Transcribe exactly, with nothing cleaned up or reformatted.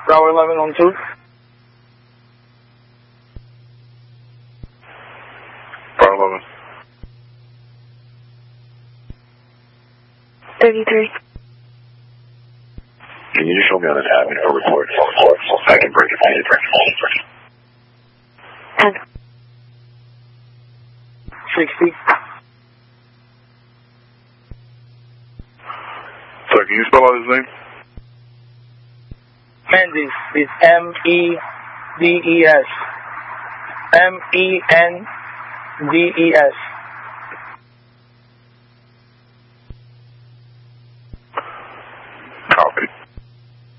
Bravo eleven one two. Bravo eleven. thirty-three. Can you just show me on the tab and a report? I can break it. I can break it. ten. sixty. Sir, can you spell out his name? Mendes is M E D E S. M E N D E S.